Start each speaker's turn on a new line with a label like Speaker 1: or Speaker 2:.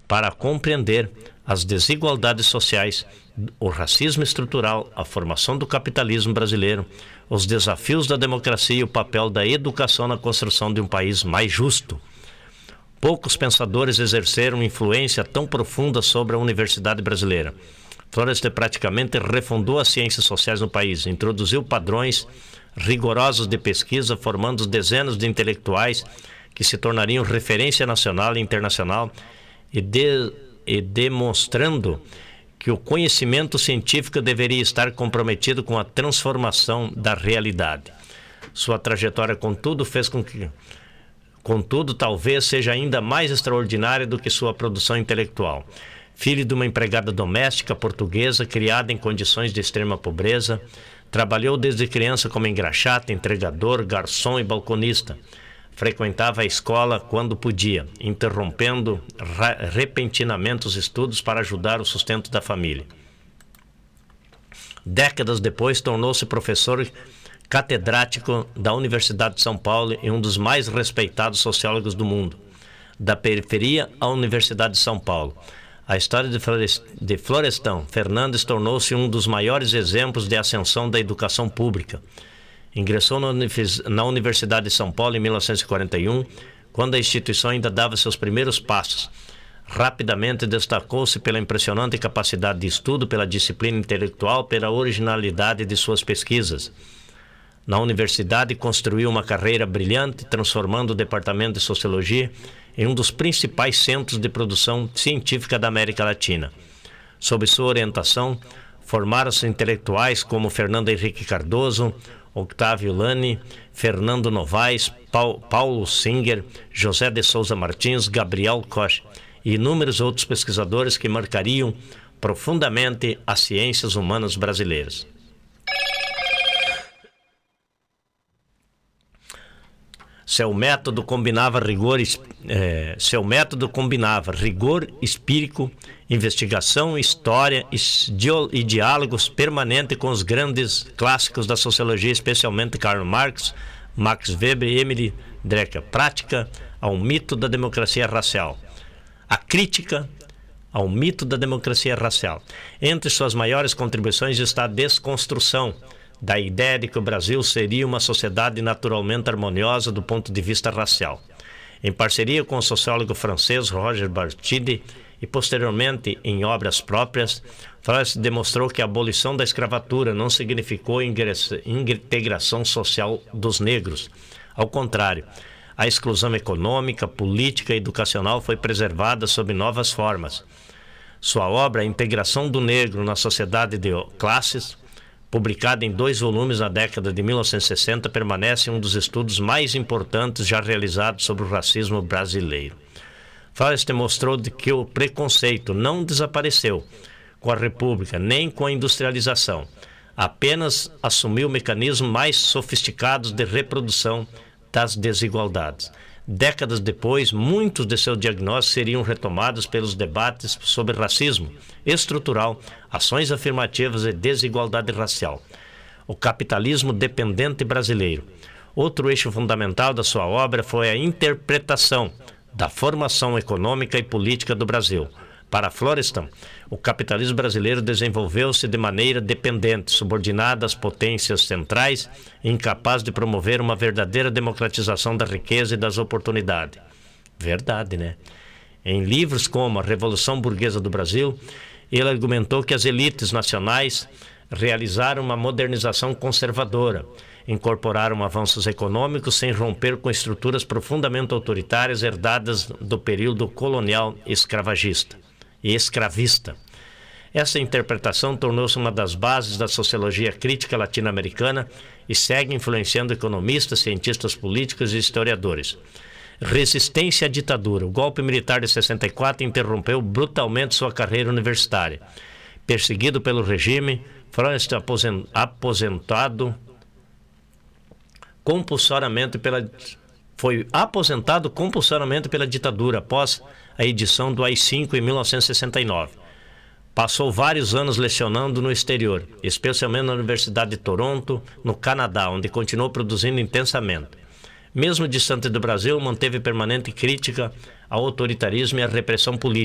Speaker 1: para compreender as desigualdades sociais, o racismo estrutural, a formação do capitalismo brasileiro, os desafios da democracia e o papel da educação na construção de um país mais justo. Poucos pensadores exerceram influência tão profunda sobre a universidade brasileira. Florestan praticamente refundou as ciências sociais no país, introduziu padrões rigorosos de pesquisa, formando dezenas de intelectuais que se tornariam referência nacional e internacional e demonstrando que o conhecimento científico deveria estar comprometido com a transformação da realidade. Sua trajetória, contudo, talvez seja ainda mais extraordinária do que sua produção intelectual. Filho de uma empregada doméstica portuguesa, criada em condições de extrema pobreza, trabalhou desde criança como engraxate, entregador, garçom e balconista. Frequentava a escola quando podia, interrompendo repentinamente os estudos para ajudar o sustento da família. Décadas depois, tornou-se professor catedrático da Universidade de São Paulo e um dos mais respeitados sociólogos do mundo. Da periferia à Universidade de São Paulo. A história de Florestan Fernandes tornou-se um dos maiores exemplos de ascensão da educação pública. Ingressou na Universidade de São Paulo em 1941, quando a instituição ainda dava seus primeiros passos. Rapidamente destacou-se pela impressionante capacidade de estudo, pela disciplina intelectual, pela originalidade de suas pesquisas. Na universidade, construiu uma carreira brilhante, transformando o Departamento de Sociologia em um dos principais centros de produção científica da América Latina. Sob sua orientação, formaram-se intelectuais como Fernando Henrique Cardoso, Octávio Lane, Fernando Novaes, Paulo Singer, José de Souza Martins, Gabriel Koch e inúmeros outros pesquisadores que marcariam profundamente as ciências humanas brasileiras. Seu método combinava rigor empírico, investigação, história e diálogos permanentes com os grandes clássicos da sociologia, especialmente Karl Marx, Max Weber e Emile Durkheim. Prática ao mito da democracia racial. A crítica ao mito da democracia racial. Entre suas maiores contribuições está a desconstrução da ideia de que o Brasil seria uma sociedade naturalmente harmoniosa do ponto de vista racial. Em parceria com o sociólogo francês Roger Barthes e posteriormente em obras próprias, Florestan demonstrou que a abolição da escravatura não significou integração social dos negros. Ao contrário, a exclusão econômica, política e educacional foi preservada sob novas formas. Sua obra, A Integração do Negro na Sociedade de Classes, publicada em 2 volumes na década de 1960, permanece um dos estudos mais importantes já realizados sobre o racismo brasileiro. Florestan mostrou que o preconceito não desapareceu com a República nem com a industrialização, apenas assumiu mecanismos mais sofisticados de reprodução das desigualdades. Décadas depois, muitos de seus diagnósticos seriam retomados pelos debates sobre racismo estrutural, ações afirmativas e desigualdade racial. O capitalismo dependente brasileiro. Outro eixo fundamental da sua obra foi a interpretação da formação econômica e política do Brasil. Para Florestan, o capitalismo brasileiro desenvolveu-se de maneira dependente, subordinada às potências centrais e incapaz de promover uma verdadeira democratização da riqueza e das oportunidades. Verdade, né? Em livros como A Revolução Burguesa do Brasil, ele argumentou que as elites nacionais realizaram uma modernização conservadora, incorporaram avanços econômicos sem romper com estruturas profundamente autoritárias herdadas do período colonial escravagista e escravista. Essa interpretação tornou-se uma das bases da sociologia crítica latino-americana e segue influenciando economistas, cientistas políticos e historiadores. Resistência à ditadura. O golpe militar de 64 interrompeu brutalmente sua carreira universitária. Perseguido pelo regime, Florestan foi aposentado compulsoriamente pela ditadura após a edição do AI-5 em 1969. Passou vários anos lecionando no exterior, especialmente na Universidade de Toronto, no Canadá, onde continuou produzindo intensamente. Mesmo distante do Brasil, manteve permanente crítica ao autoritarismo e à repressão política.